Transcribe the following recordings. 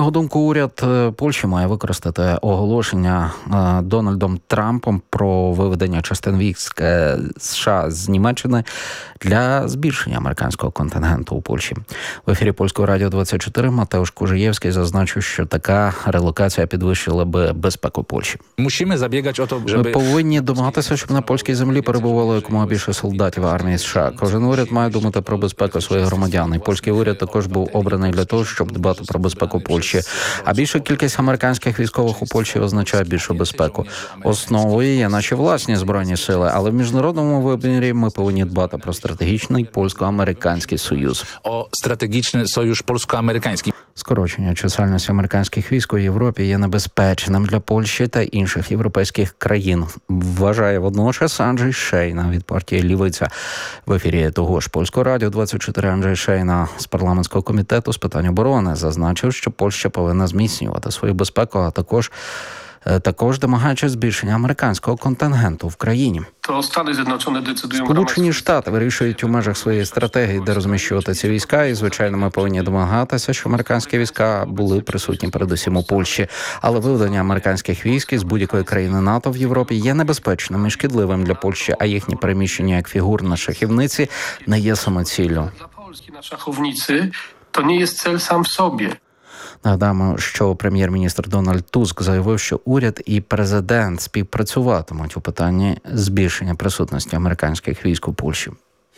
його думку, уряд Польщі має використати оголошення Дональдом Трампом про виведення частин військ США з Німеччини для збільшення американського контингенту у Польщі. В ефірі Польського радіо 24 Матеуш Кужиєвський зазначив, що така релокація підвищила би безпеку Польщі. Ми повинні домагатися, щоб на польській землі перебувало якомога більше солдатів армії США. Кожен уряд має думати про безпеку своїх громадян. І польський уряд також був обраний для того, щоб дбати про безпеку Польщі. А більша кількість американських військових у Польщі означає більшу безпеку. Основою є наші власні збройні сили, але в міжнародному вимірі ми повинні дбати про стратегічний польсько-американський союз. Стратегічний союз польсько-американський. Скорочення чисельності американських військ у Європі є небезпечним для Польщі та інших європейських країн, вважає водночас Анджей Шейна від партії «Лівиця». В ефірі того ж Польського радіо 24 Анджей Шейна з парламентського комітету з питань оборони зазначив, що Польща повинна зміцнювати свою безпеку, а також домагаючись збільшення американського контингенту в країні. Сполучені Штати вирішують у межах своєї стратегії, де розміщувати ці війська, і, звичайно, ми повинні домагатися, щоб американські війська були присутні передусім у Польщі. Але виведення американських військ із будь-якої країни НАТО в Європі є небезпечним і шкідливим для Польщі, а їхні переміщення як фігур на шахівниці не є самоціллю. Для Польщі на шаховниці то не є ціль сам в собі. Нагадаємо, що прем'єр-міністр Дональд Туск заявив, що уряд і президент співпрацюватимуть у питанні збільшення присутності американських військ у Польщі.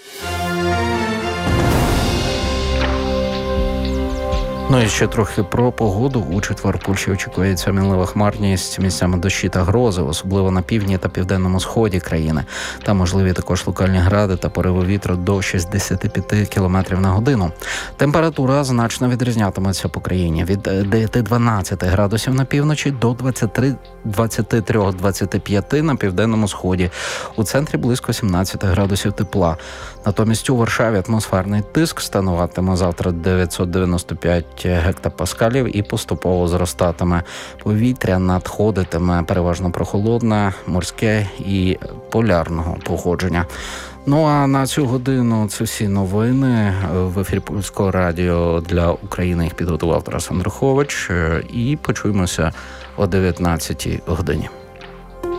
Ну і ще трохи про погоду. У четвер Польщі очікується мінлива хмарність, місцями дощі та грози, особливо на півдні та південному сході країни. Там можливі також локальні гради та пориви вітру до 65 км на годину. Температура значно відрізнятиметься по країні. Від 9-12 градусів на півночі до 23-25 на південному сході. У центрі близько 17 градусів тепла. Натомість у Варшаві атмосферний тиск становитиме завтра 995 гектопаскалів і поступово зростатиме. Повітря надходитиме переважно прохолодне, морське і полярного походження. Ну а на цю годину це всі новини. В ефірі Польського радіо для України їх підготував Тарас Андрухович. І почуємося о 19-й годині.